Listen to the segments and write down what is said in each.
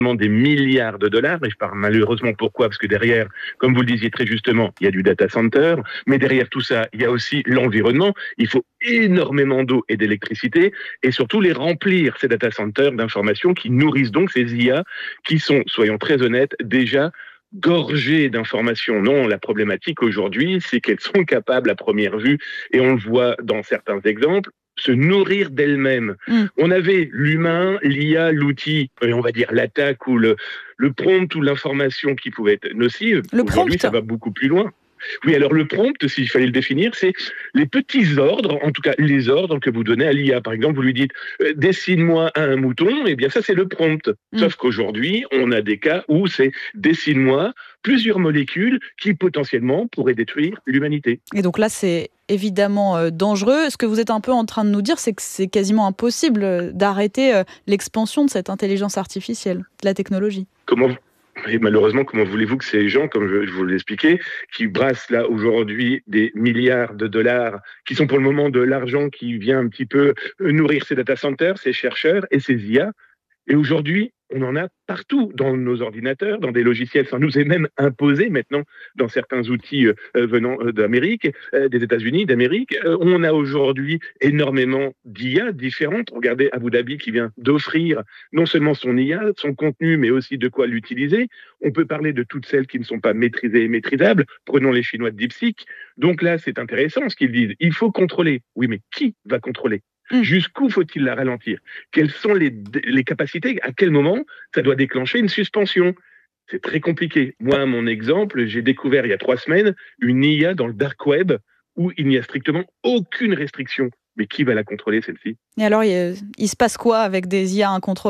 des milliards de dollars, et je parle malheureusement pourquoi, parce que derrière, comme vous le disiez très justement, il y a du data center, mais derrière tout ça, il y a aussi l'environnement, il faut énormément d'eau et d'électricité, et surtout les remplir, ces data centers, d'informations qui nourrissent donc ces IA, qui sont, soyons très honnêtes, déjà gorgées d'informations. Non, la problématique aujourd'hui, c'est qu'elles sont capables à première vue, et on le voit dans certains exemples, se nourrir d'elles-mêmes. On avait l'humain, l'IA, l'outil, et on va dire l'attaque ou le prompt ou l'information qui pouvait être nocive. Le Aujourd'hui, prompt. ça va beaucoup plus loin. Oui, alors le prompt, s'il fallait le définir, c'est les petits ordres, en tout cas les ordres que vous donnez à l'IA. Par exemple, vous lui dites dessine-moi un mouton, et bien ça c'est le prompt. Sauf qu'aujourd'hui, on a des cas où c'est dessine-moi plusieurs molécules qui potentiellement pourraient détruire l'humanité. Et donc là, c'est évidemment dangereux. Ce que vous êtes un peu en train de nous dire, c'est que c'est quasiment impossible d'arrêter l'expansion de cette intelligence artificielle, de la technologie. Et malheureusement, comment voulez-vous que ces gens, comme je vous l'expliquais, qui brassent là aujourd'hui des milliards de dollars, qui sont pour le moment de l'argent qui vient un petit peu nourrir ces data centers, ces chercheurs et ces IA, et aujourd'hui, on en a partout dans nos ordinateurs, dans des logiciels. Ça nous est même imposé maintenant dans certains outils venant d'Amérique, des États-Unis, d'Amérique. On a aujourd'hui énormément d'IA différentes. Regardez Abu Dhabi qui vient d'offrir non seulement son IA, son contenu, mais aussi de quoi l'utiliser. On peut parler de toutes celles qui ne sont pas maîtrisées et maîtrisables. Prenons les Chinois de DeepSeek. Donc là, c'est intéressant ce qu'ils disent. Il faut contrôler. Oui, mais qui va contrôler ? Jusqu'où faut-il la ralentir? Quelles sont les capacités? À quel moment ça doit déclencher une suspension? C'est très compliqué. Moi, mon exemple, j'ai découvert il y a 3 semaines une IA dans le dark web où il n'y a strictement aucune restriction. Mais qui va la contrôler, celle-ci? Et alors, il se passe quoi avec des IA incontrôlables ?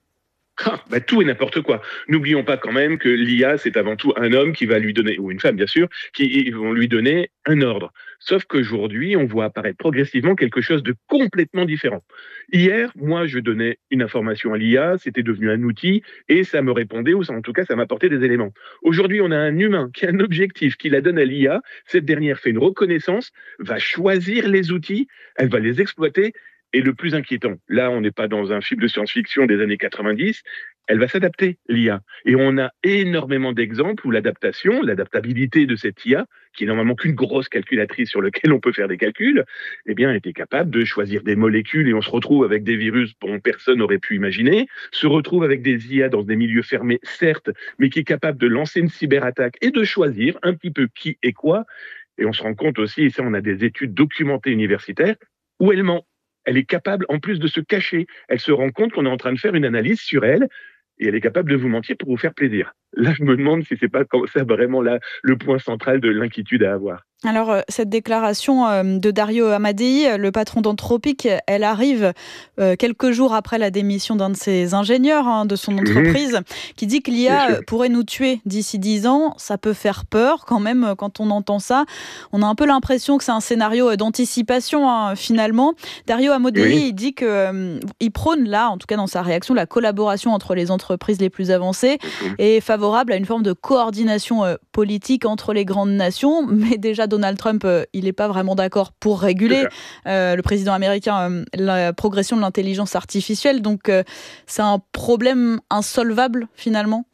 Tout et n'importe quoi. N'oublions pas quand même que l'IA, c'est avant tout un homme qui va lui donner, ou une femme bien sûr, qui vont lui donner un ordre. Sauf qu'aujourd'hui, on voit apparaître progressivement quelque chose de complètement différent. Hier, moi, je donnais une information à l'IA, c'était devenu un outil, et ça me répondait, ou en tout cas, ça m'apportait des éléments. Aujourd'hui, on a un humain qui a un objectif, qui la donne à l'IA, cette dernière fait une reconnaissance, va choisir les outils, elle va les exploiter, et le plus inquiétant, là, on n'est pas dans un film de science-fiction des années 90, elle va s'adapter, l'IA. Et on a énormément d'exemples où l'adaptabilité de cette IA, qui est normalement qu'une grosse calculatrice sur laquelle on peut faire des calculs, eh bien, était capable de choisir des molécules et on se retrouve avec des virus dont personne n'aurait pu imaginer, se retrouve avec des IA dans des milieux fermés, certes, mais qui est capable de lancer une cyberattaque et de choisir un petit peu qui et quoi. Et on se rend compte aussi, et ça, on a des études documentées universitaires, où elle ment. Elle est capable, en plus de se cacher, elle se rend compte qu'on est en train de faire une analyse sur elle et elle est capable de vous mentir pour vous faire plaisir. Là, je me demande si c'est pas ça vraiment là, le point central de l'inquiétude à avoir. Alors, cette déclaration de Dario Amodei, le patron d'Anthropic, elle arrive quelques jours après la démission d'un de ses ingénieurs de son entreprise, qui dit que l'IA pourrait nous tuer d'ici 10 ans. Ça peut faire peur quand même quand on entend ça. On a un peu l'impression que c'est un scénario d'anticipation finalement. Dario Amodei, il dit qu'il prône là, en tout cas dans sa réaction, la collaboration entre les entreprises les plus avancées et est favorable à une forme de coordination politique entre les grandes nations, mais déjà Donald Trump, il n'est pas vraiment d'accord pour réguler, le président américain, la progression de l'intelligence artificielle. Donc, c'est un problème insolvable, finalement.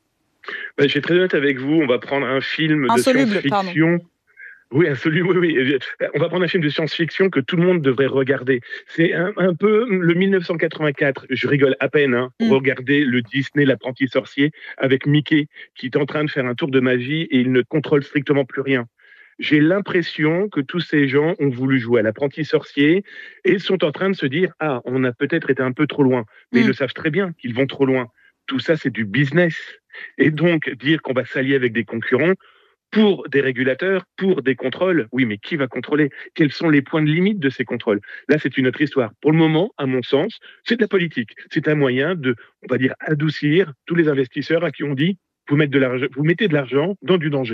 Je vais être très honnête avec vous. On va prendre un film de science-fiction. Oui, insoluble, oui. On va prendre un film de science-fiction que tout le monde devrait regarder. C'est un peu le 1984. Je rigole à peine. Regardez le Disney L'Apprenti Sorcier avec Mickey qui est en train de faire un tour de magie et il ne contrôle strictement plus rien. J'ai l'impression que tous ces gens ont voulu jouer à l'apprenti sorcier et sont en train de se dire « Ah, on a peut-être été un peu trop loin ». Mais ils le savent très bien qu'ils vont trop loin. Tout ça, c'est du business. Et donc, dire qu'on va s'allier avec des concurrents pour des régulateurs, pour des contrôles, oui, mais qui va contrôler? Quels sont les points de limite de ces contrôles? Là, c'est une autre histoire. Pour le moment, à mon sens, c'est de la politique. C'est un moyen de, on va dire, adoucir tous les investisseurs à qui on dit « Vous mettez de l'argent dans du danger ».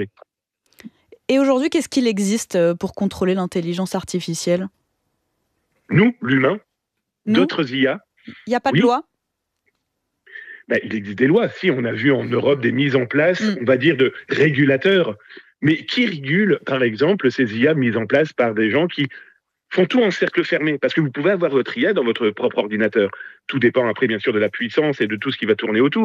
Et aujourd'hui, qu'est-ce qu'il existe pour contrôler l'intelligence artificielle? Nous, l'humain, d'autres IA. Il n'y a pas de loi? Il existe des lois. Si, on a vu en Europe des mises en place, on va dire, de régulateurs. Mais qui régule, par exemple, ces IA mises en place par des gens qui font tout en cercle fermé, parce que vous pouvez avoir votre IA dans votre propre ordinateur. Tout dépend après, bien sûr, de la puissance et de tout ce qui va tourner autour.